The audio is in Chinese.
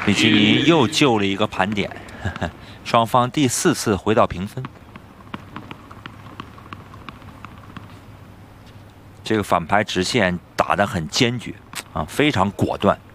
米奇尼又救了一个盘点，双方第4次回到平分。这个反拍直线打得很坚决啊，非常果断。